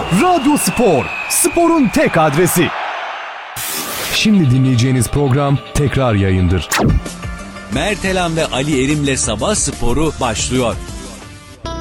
Radyo Spor, sporun tek adresi. Şimdi dinleyeceğiniz program tekrar yayındır. Mert Elam ve Ali Erim'le Sabah Sporu başlıyor.